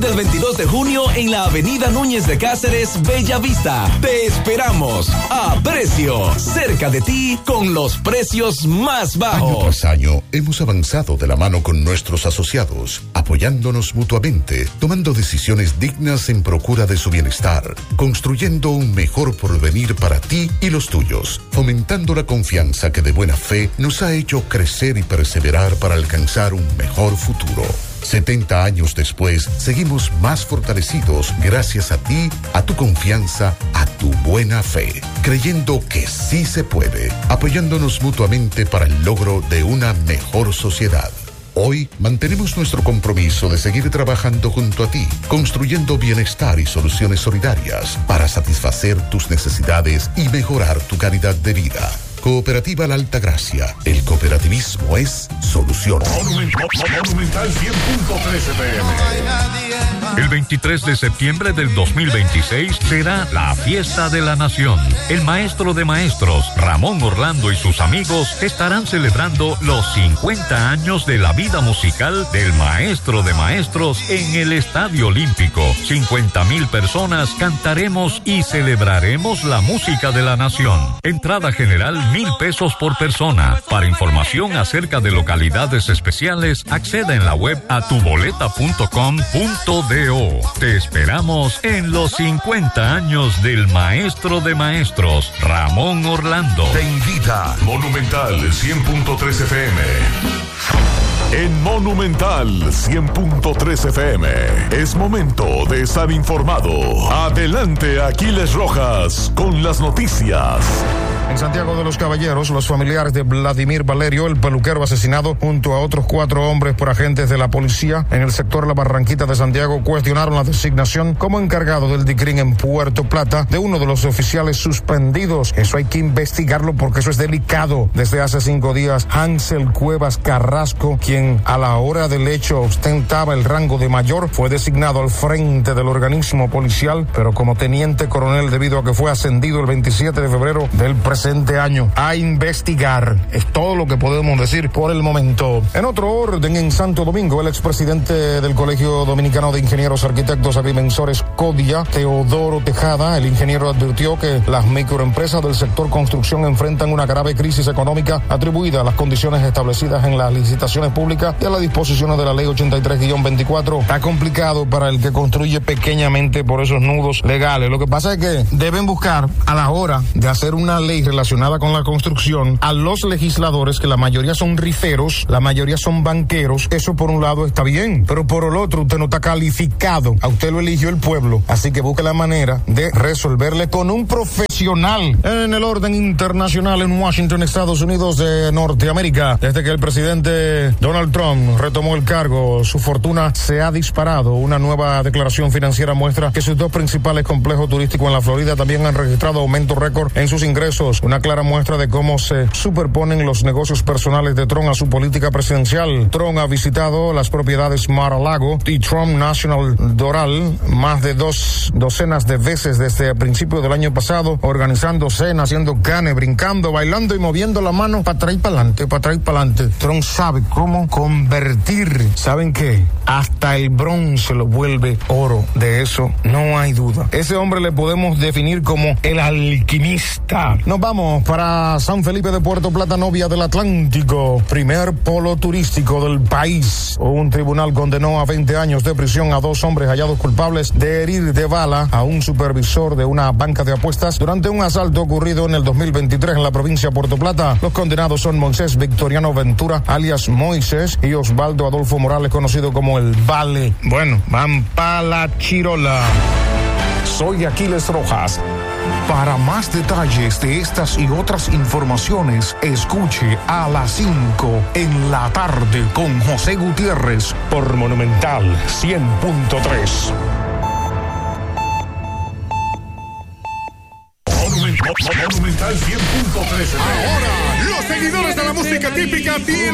Del 22 de junio en la Avenida Núñez de Cáceres, Bella Vista. Te esperamos a precio, cerca de ti, con los precios más bajos. Año tras año hemos avanzado de la mano con nuestros asociados, apoyándonos mutuamente, tomando decisiones dignas en procura de su bienestar, construyendo un mejor porvenir para ti y los tuyos, fomentando la confianza que de buena fe nos ha hecho crecer y perseverar para alcanzar un mejor futuro. 70 años después, seguimos más fortalecidos gracias a ti, a tu confianza, a tu buena fe, creyendo que sí se puede, apoyándonos mutuamente para el logro de una mejor sociedad. Hoy mantenemos nuestro compromiso de seguir trabajando junto a ti, construyendo bienestar y soluciones solidarias para satisfacer tus necesidades y mejorar tu calidad de vida. Cooperativa La Altagracia. El cooperativismo es solución. Monumental 100.13 PM. El 23 de septiembre del 2026 será la fiesta de la nación. El maestro de maestros, Ramón Orlando, y sus amigos estarán celebrando los 50 años de la vida musical del maestro de maestros en el Estadio Olímpico. 50,000 personas cantaremos y celebraremos la música de la nación. Entrada general $1,000 por persona. Para información acerca de localidades especiales, acceda en la web a tuboleta.com.do. Te esperamos en los 50 años del maestro de maestros, Ramón Orlando. Te invita Monumental 100.13 FM. En Monumental 100.13 FM es momento de estar informado. Adelante, Aquiles Rojas, con las noticias. En Santiago de los Caballeros, los familiares de Vladimir Valerio, el peluquero asesinado, junto a otros 4 hombres por agentes de la policía en el sector La Barranquita de Santiago, cuestionaron la designación como encargado del DICRIN en Puerto Plata de uno de los oficiales suspendidos. Eso hay que investigarlo porque eso es delicado. Desde hace 5 días, Hansel Cuevas Carrasco, quien a la hora del hecho ostentaba el rango de mayor, fue designado al frente del organismo policial, pero como teniente coronel debido a que fue ascendido el 27 de febrero del presente año. A investigar. Es todo lo que podemos decir por el momento. En otro orden, en Santo Domingo, el expresidente del Colegio Dominicano de Ingenieros, Arquitectos, Agrimensores, CODIA, Teodoro Tejada, el ingeniero, advirtió que las microempresas del sector construcción enfrentan una grave crisis económica atribuida a las condiciones establecidas en las licitaciones públicas y a las disposiciones de la Ley 83-24. Está complicado para el que construye pequeñamente por esos nudos legales. Lo que pasa es que deben buscar, a la hora de hacer una ley relacionada con la construcción, a los legisladores, que la mayoría son riferos, la mayoría son banqueros. Eso por un lado está bien, pero por el otro usted no está calificado. A usted lo eligió el pueblo, así que busque la manera de resolverle con un profesional. En el orden internacional, en Washington, Estados Unidos de Norteamérica, desde que el presidente Donald Trump retomó el cargo, su fortuna se ha disparado. Una nueva declaración financiera muestra que sus 2 principales complejos turísticos en la Florida también han registrado aumento récord en sus ingresos. Una clara muestra de cómo se superponen los negocios personales de Trump a su política presidencial. Trump ha visitado las propiedades Mar-a-Lago y Trump National Doral más de 2 docenas de veces desde el principio del año pasado, organizando cenas, haciendo canes, brincando, bailando y moviendo la mano para atrás y para adelante, para atrás y para adelante. Trump sabe cómo convertir, ¿saben qué? Hasta el bronce lo vuelve oro. De eso no hay duda. Ese hombre le podemos definir como el alquimista. Nos vamos para San Felipe de Puerto Plata, novia del Atlántico, primer polo turístico del país. Un tribunal condenó a 20 años de prisión a 2 hombres hallados culpables de herir de bala a un supervisor de una banca de apuestas durante un asalto ocurrido en el 2023 en la provincia de Puerto Plata. Los condenados son Moisés Victoriano Ventura, alias Moisés, y Osvaldo Adolfo Morales, conocido como el Vale. Bueno, van pa' la chirola. Soy Aquiles Rojas. Para más detalles de estas y otras informaciones, escuche a las 5 en la tarde con José Gutiérrez por Monumental 100.3. Monumental 100.13. Ahora, los seguidores de la música típica tienen